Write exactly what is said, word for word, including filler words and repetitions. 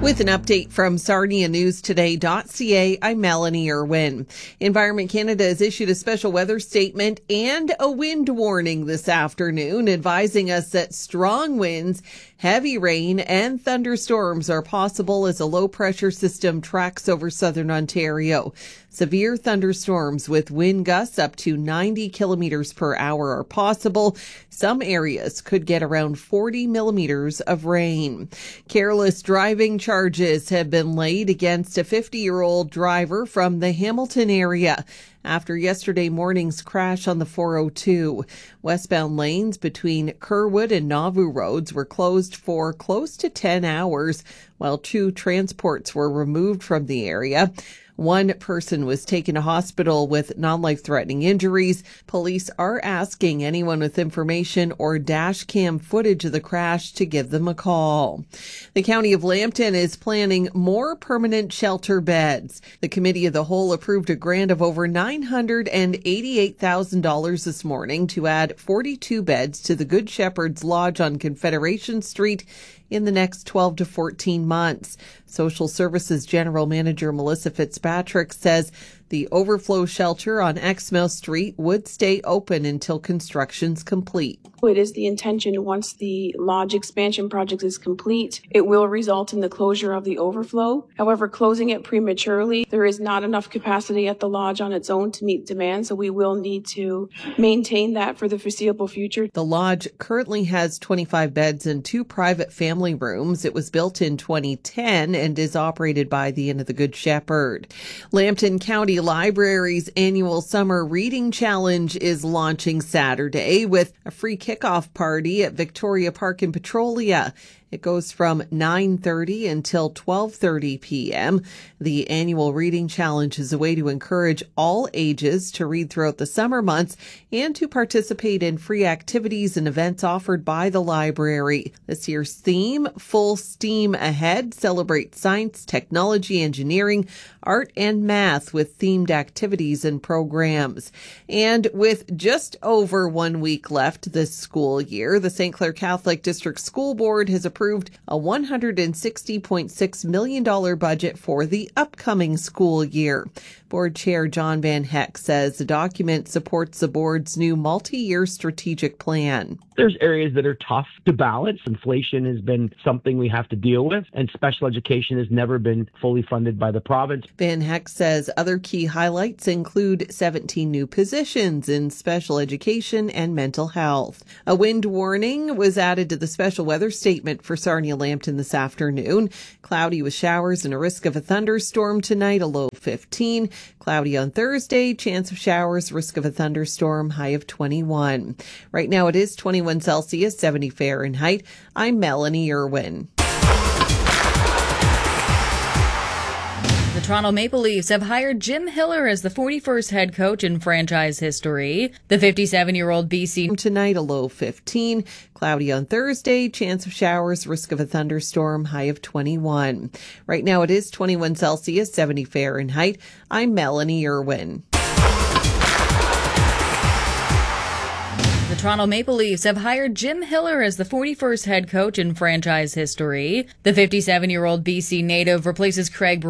With an update from Sarnia News Today dot C A, I'm Melanie Irwin. Environment Canada has issued a special weather statement and a wind warning this afternoon, advising us that strong winds, heavy rain, and thunderstorms are possible as a low-pressure system tracks over southern Ontario. Severe thunderstorms with wind gusts up to ninety kilometers per hour are possible. Some areas could get around forty millimeters of rain. Careless driving charges have been laid against a fifty-year-old driver from the Hamilton area after yesterday morning's crash on the four oh two. Westbound lanes between Kerwood and Nauvoo roads were closed for close to ten hours, while two transports were removed from the area. One person was taken to hospital with non-life-threatening injuries. Police are asking anyone with information or dash cam footage of the crash to give them a call. The County of Lambton is planning more permanent shelter beds. The Committee of the Whole approved a grant of over nine hundred eighty-eight thousand dollars this morning to add forty-two beds to the Good Shepherd's Lodge on Confederation Street in the next twelve to fourteen months. Social Services General Manager Melissa Fitzpatrick says the overflow shelter on Exmouth Street would stay open until construction's complete. It is the intention once the lodge expansion project is complete, it will result in the closure of the overflow. However, closing it prematurely, there is not enough capacity at the lodge on its own to meet demand, so we will need to maintain that for the foreseeable future. The lodge currently has twenty-five beds and two private family rooms. It was built in twenty ten and is operated by the Inn of the Good Shepherd. Lambton County Library's annual Summer Reading Challenge is launching Saturday with a free kickoff party at Victoria Park in Petrolia. It goes from nine thirty until twelve thirty p.m. The annual reading challenge is a way to encourage all ages to read throughout the summer months and to participate in free activities and events offered by the library. This year's theme, Full Steam Ahead, celebrates science, technology, engineering, art, and math with themed activities and programs. And with just over one week left this school year, the Saint Clair Catholic District School Board has approved a one hundred sixty point six million dollars budget for the upcoming school year. Board Chair John Van Heck says the document supports the board's new multi-year strategic plan. There's areas that are tough to balance. Inflation has been something we have to deal with, and special education has never been fully funded by the province. Van Heck says other key highlights include seventeen new positions in special education and mental health. A wind warning was added to the special weather statement for Sarnia Lambton this afternoon. Cloudy with showers and a risk of a thunderstorm tonight, a low fifteen. Cloudy on Thursday, chance of showers, risk of a thunderstorm, high of twenty-one. Right now it is twenty-one Celsius, seventy Fahrenheit. I'm Melanie Irwin. The Toronto Maple Leafs have hired Jim Hiller as the forty-first head coach in franchise history. The fifty-seven-year-old B C tonight, a low fifteen. Cloudy on Thursday, chance of showers, risk of a thunderstorm, high of twenty-one. Right now it is twenty-one Celsius, seventy Fahrenheit. I'm Melanie Irwin. The Toronto Maple Leafs have hired Jim Hiller as the forty-first head coach in franchise history. The fifty-seven-year-old B C native replaces Craig